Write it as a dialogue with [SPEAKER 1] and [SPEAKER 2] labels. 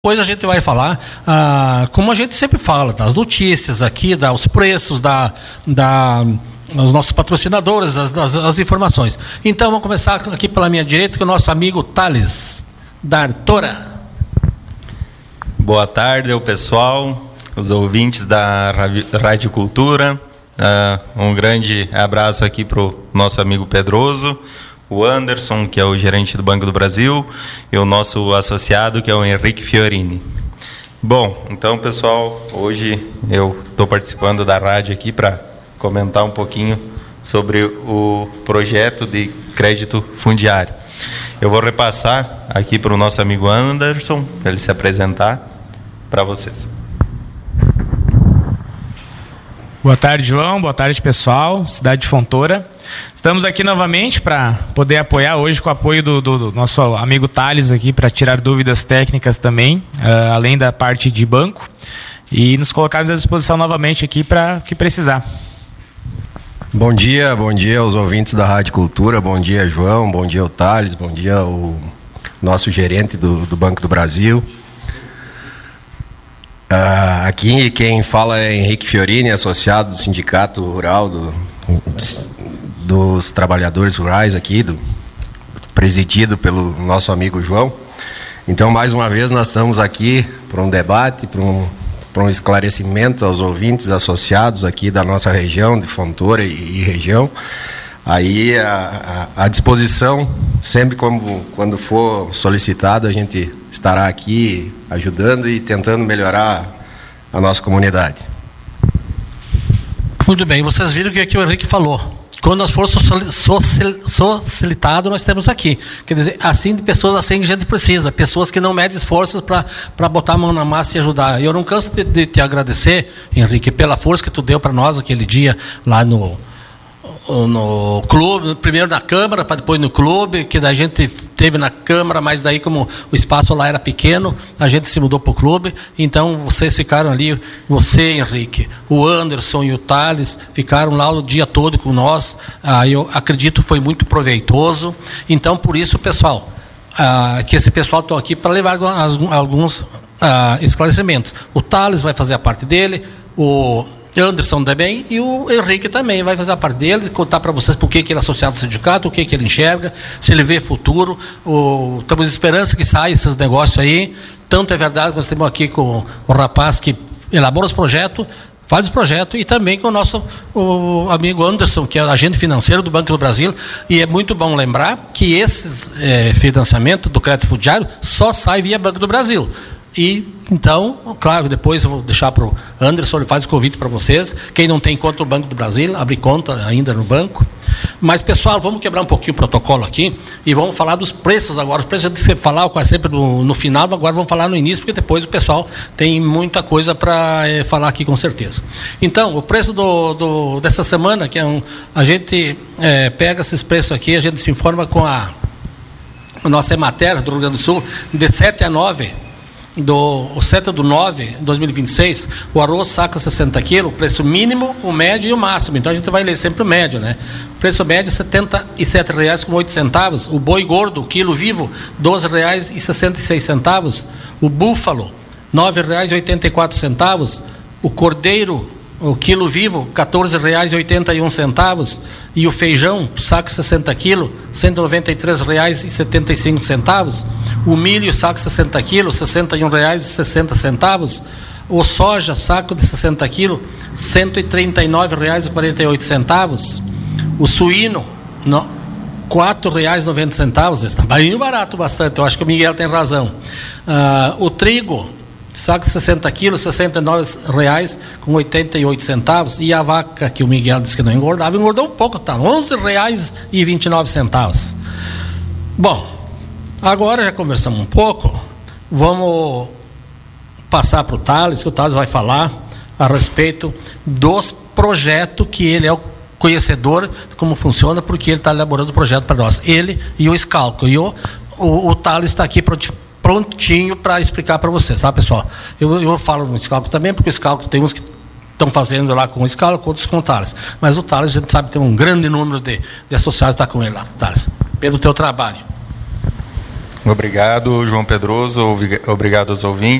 [SPEAKER 1] Depois a gente vai falar, como a gente sempre fala, das notícias aqui, os preços, os nossos patrocinadores, as informações. Então, vamos começar aqui pela minha direita com o nosso amigo Thales, da Artora.
[SPEAKER 2] Boa tarde, pessoal, os ouvintes da Rádio Cultura. Um grande abraço aqui para o nosso amigo Pedroso, o Anderson, que é o gerente do Banco do Brasil, e o nosso associado, que é o Henrique Fiorini. Bom, então, pessoal, hoje eu estou participando da rádio aqui para comentar um pouquinho sobre o projeto de crédito fundiário. Eu vou repassar aqui para o nosso amigo Anderson, para ele se apresentar para vocês.
[SPEAKER 3] Boa tarde, João. Boa tarde, pessoal. Cidade de Fontoura. Estamos aqui novamente para poder apoiar hoje com o apoio do nosso amigo Thales aqui para tirar dúvidas técnicas também, além da parte de banco, e nos colocarmos à disposição novamente aqui para o que precisar.
[SPEAKER 4] Bom dia aos ouvintes da Rádio Cultura. Bom dia, João. Bom dia, o Thales. Bom dia, o nosso gerente do Banco do Brasil. Aqui quem fala é Henrique Fiorini, associado do Sindicato Rural dos Trabalhadores Rurais aqui, presidido pelo nosso amigo João. Então, mais uma vez, nós estamos aqui para um debate, para um esclarecimento aos ouvintes associados aqui da nossa região, de Fontoura e região. Aí, à disposição, sempre quando for solicitado, a gente estará aqui ajudando e tentando melhorar a nossa comunidade.
[SPEAKER 1] Muito bem, vocês viram o que o Henrique falou. Quando nós formos solicitados, nós temos aqui. Quer dizer, assim de pessoas assim que a gente precisa. Pessoas que não medem esforços para botar a mão na massa e ajudar. E eu não canso de te agradecer, Henrique, pela força que tu deu para nós aquele dia lá no clube, primeiro na Câmara, para depois no clube, que daí a gente teve na Câmara, mas daí como o espaço lá era pequeno, a gente se mudou para o clube. Então vocês ficaram ali, você, Henrique, o Anderson e o Thales ficaram lá o dia todo com nós. Eu acredito que foi muito proveitoso. Então, por isso, pessoal, que esse pessoal está aqui para levar alguns esclarecimentos. O Thales vai fazer a parte dele, o Anderson também, e o Henrique também vai fazer a parte dele, contar para vocês por que ele é associado ao sindicato, o que ele enxerga, se ele vê futuro. Temos esperança que saia esses negócios aí. Tanto é verdade que nós temos aqui com o rapaz que elabora os projetos, faz os projetos, e também com o amigo Anderson, que é agente financeiro do Banco do Brasil. E é muito bom lembrar que esses financiamentos do crédito fundiário só sai via Banco do Brasil. E então, claro, depois eu vou deixar para o Anderson, ele faz o convite para vocês. Quem não tem conta no Banco do Brasil, abre conta ainda no banco. Mas, pessoal, vamos quebrar um pouquinho o protocolo aqui e vamos falar dos preços agora. Os preços a gente sempre fala quase sempre no final, mas agora vamos falar no início, porque depois o pessoal tem muita coisa para falar aqui com certeza. Então, o preço dessa semana, que a gente pega esses preços aqui, a gente se informa com a nossa Emater do Rio Grande do Sul, de 7 a 9. O 7/9 de 2026, o arroz saca 60 quilos, o preço mínimo, o médio e o máximo. Então a gente vai ler sempre o médio, né? O preço médio R$ 77,08. O boi gordo, o quilo vivo, R$ 12,66. O búfalo, R$ 9,84. O cordeiro, o quilo vivo, R$ 14,81. E o feijão, saco 60 quilos, R$ 193,75. O milho, saco 60 quilos, R$ 61,60. O soja, saco de 60 quilos, R$ 139,48. O suíno, R$ 4,90. Está bem barato bastante, eu acho que o Miguel tem razão. O trigo, saco de 60 quilos, R$ 69,88. E a vaca, que o Miguel disse que não engordava, engordou um pouco, está R$ 11,29. Bom, agora já conversamos um pouco, vamos passar para o Thales, que o Thales vai falar a respeito dos projetos, que ele é o conhecedor de como funciona, porque ele está elaborando o projeto para nós. Ele e o Scalco. E o Thales está aqui prontinho para explicar para vocês, tá, pessoal? Eu falo no Scalco também, porque o Scalco tem uns que estão fazendo lá com o Scalco, outros com o Thales. Mas o Thales, a gente sabe, tem um grande número de associados que está com ele lá, Thales, pelo teu trabalho.
[SPEAKER 2] Obrigado, João Pedroso. Obrigado aos ouvintes.